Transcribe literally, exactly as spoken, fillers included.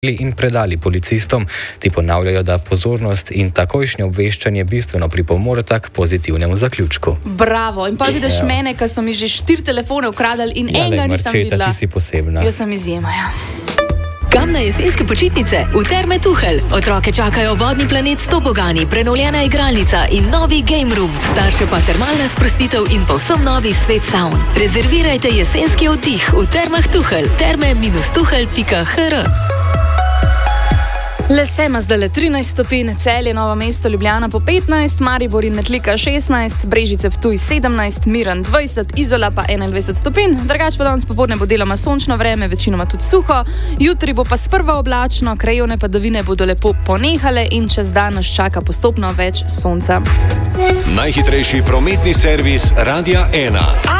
in predali policistom. Ti ponavljajo, da pozornost in takojšnje obveščanje bistveno pripomoreta k pozitivnemu zaključku. Bravo! In pa vidiš ja. mene, ko so mi že štiri telefone ukradali in ja, enega nisem Marčeta, videla. Ti si posebna. Jaz sem izjema, ja. Kam na jesenske počitnice? V Terme Tuhelj. Otroke čakajo vodni planet s tobogani, prenovljena igralnica in novi game room. Starše pa termalna sprostitev in povsem novi svet saun. Rezervirajte jesenski oddih v Termah Tuhelj. terme tuhelj pika h r. Lesema zdaj le trinajst stopinj, Celje, Novo mesto, Ljubljana po petnajst, Maribor in Metlika šestnajst, Brežice, Ptuj sedemnajst, Miran dvajset, Izola pa enaindvajset stopinj. Drugače pa danes popoldne bo deloma sončno vreme, večinoma tudi suho. Jutri bo pa sprva oblačno, krajevne padavine bodo lepo ponehale in čez dan nas čaka postopno več sonca. Najhitrejši prometni servis Radia ena.